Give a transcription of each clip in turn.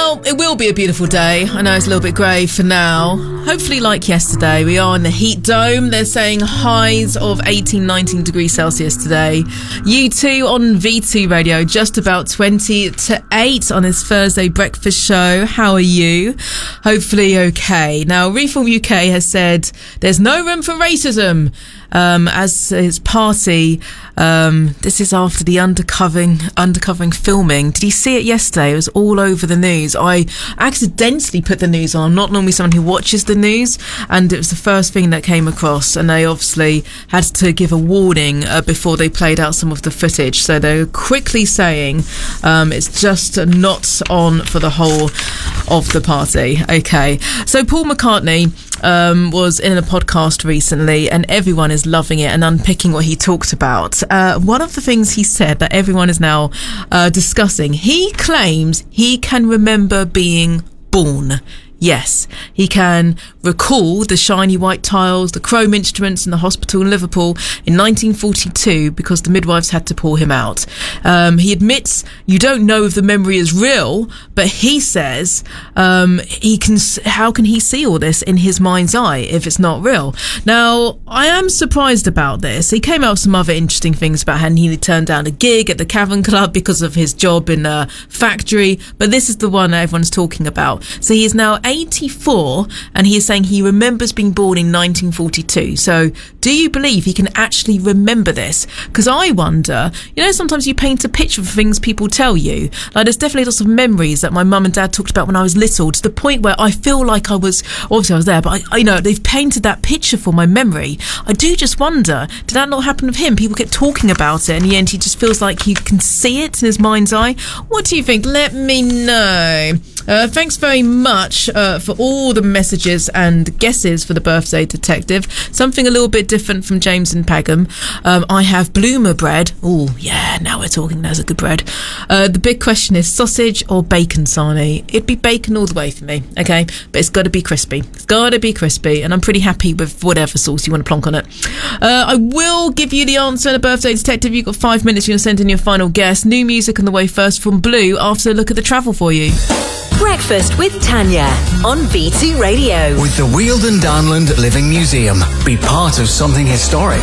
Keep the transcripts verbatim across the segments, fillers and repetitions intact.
Well, it will be a beautiful day. I know it's a little bit grey for now. Hopefully like yesterday. We are in the heat dome. They're saying highs of eighteen, nineteen degrees Celsius today. U two on V two Radio, just about twenty to eight on this Thursday breakfast show. How are you? Hopefully okay. Now, Reform U K has said there's no room for racism. Um, as his party, um, this is after the undercovering, undercovering filming. Did you see it yesterday? It was all over the news. I accidentally put the news on. I'm not normally someone who watches the news, and it was the first thing that came across, and they obviously had to give a warning uh, before they played out some of the footage. So they're quickly saying um, it's just not on for the whole of the party. Okay. So Paul McCartney um, was in a podcast recently, and everyone is loving it and unpicking what he talked about. Uh, one of the things he said that everyone is now uh, discussing, he claims he can remember being born. Yes, he can recall the shiny white tiles, the chrome instruments in the hospital in Liverpool in nineteen forty-two because the midwives had to pull him out. Um, he admits you don't know if the memory is real, but he says um, he can. How can he see all this in his mind's eye if it's not real? Now, I am surprised about this. He came out with some other interesting things about how he turned down a gig at the Cavern Club because of his job in a factory, but this is the one that everyone's talking about. So he is now eighty-four, and he is saying he remembers being born in nineteen forty-two. So do you believe he can actually remember this? Because I wonder, you know, sometimes you paint a picture of things people tell you. Like, there's definitely lots of memories that my mum and dad talked about when I was little, to the point where I feel like I was, obviously I was there, but I, I you know, they've painted that picture for my memory. I do just wonder, did that not happen with him? People get talking about it, and in the end he just feels like he can see it in his mind's eye. What do you think? Let me know. Uh, thanks very much uh, for all the messages and guesses for the birthday detective. Something a little bit different from James and Pagham. Um, I have bloomer bread. Oh, yeah, now we're talking. There's a good bread. Uh, the big question is sausage or bacon sarnie. It'd be bacon all the way for me, okay? But it's got to be crispy. It's got to be crispy, and I'm pretty happy with whatever sauce you want to plonk on it. Uh, I will give you the answer, the birthday detective. You've got five minutes. You're going to send in your final guess. New music on the way first from Blue after a look at the travel for you. Breakfast with Tanya on V two Radio. With the Wealdon Downland Living Museum. Be part of something historic.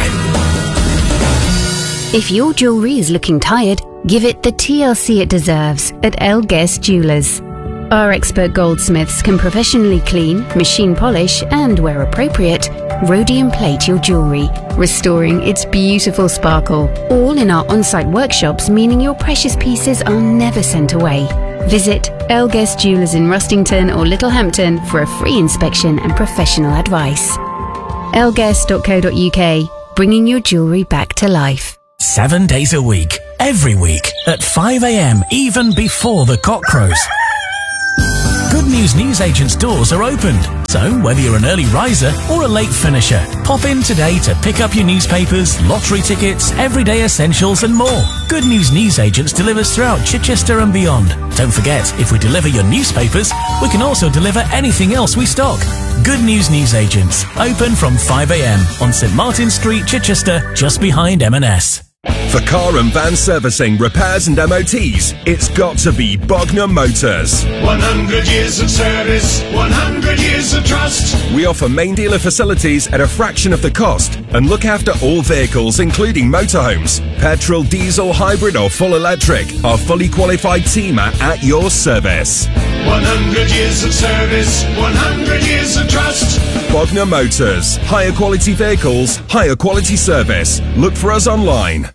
If your jewellery is looking tired, give it the T L C it deserves at Elguest Jewellers. Our expert goldsmiths can professionally clean, machine polish and, where appropriate, rhodium plate your jewellery, restoring its beautiful sparkle. All in our on-site workshops, meaning your precious pieces are never sent away. Visit Elguest Jewellers in Rustington or Littlehampton for a free inspection and professional advice. elguest dot co dot uk, bringing your jewellery back to life. Seven days a week, every week, at five a.m, even before the cock crows. Good News Newsagent's doors are opened, so whether you're an early riser or a late finisher, pop in today to pick up your newspapers, lottery tickets, everyday essentials and more. Good News Newsagents delivers throughout Chichester and beyond. Don't forget, if we deliver your newspapers, we can also deliver anything else we stock. Good News Newsagents, open from five a.m. on St Martin Street, Chichester, just behind M and S. For car and van servicing, repairs and M O Ts, it's got to be Bogner Motors. one hundred years of service, one hundred years of trust. We offer main dealer facilities at a fraction of the cost and look after all vehicles, including motorhomes. Petrol, diesel, hybrid or full electric. Our fully qualified team are at your service. one hundred years of service, one hundred years of trust. Bogner Motors. Higher quality vehicles, higher quality service. Look for us online.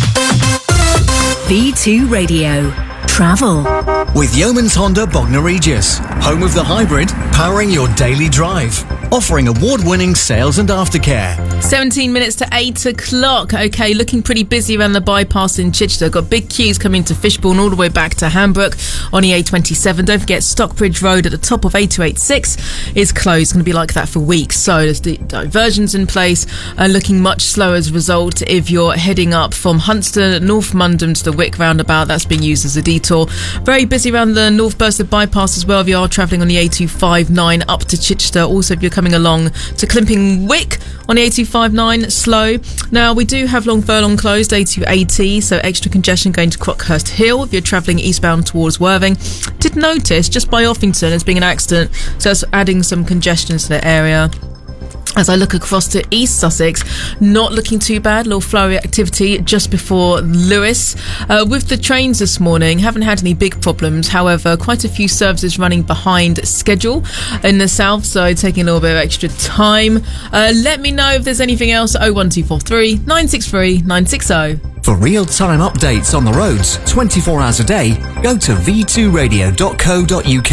V two Radio. Travel. With Yeoman's Honda Bognor Regis, home of the hybrid, powering your daily drive. Offering award-winning sales and aftercare. seventeen minutes to eight o'clock. Okay, looking pretty busy around the bypass in Chichester. Got big queues coming to Fishbourne all the way back to Hambrook on the A twenty-seven. Don't forget Stockbridge Road at the top of A two eighty-six is closed. It's going to be like that for weeks. So there's the diversions in place and looking much slower as a result if you're heading up from Huntston, North Mundham to the Wick roundabout. That's been used as a detour. Very busy around the North Bursted bypass as well if you are travelling on the A two fifty-nine up to Chichester. Also, if you're coming along to Climping Wick on the A two fifty-nine, slow. Now, we do have Long Furlong closed, A two eighty, so extra congestion going to Crockhurst Hill if you're travelling eastbound towards Worthing. did notice just by Offington there's been an accident, so that's adding some congestion to the area. As I look across to East Sussex, not looking too bad. A little flurry activity just before Lewes. Uh, with the trains this morning, haven't had any big problems. However, quite a few services running behind schedule in the south, so taking a little bit of extra time. Uh, let me know if there's anything else. oh one two four three, nine six three, nine six oh. For real-time updates on the roads, twenty-four hours a day, go to v two radio dot co dot uk.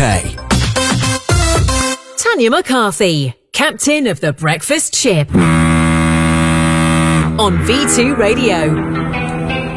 Tanya McCarthy, captain of the Breakfast Ship. On V two Radio.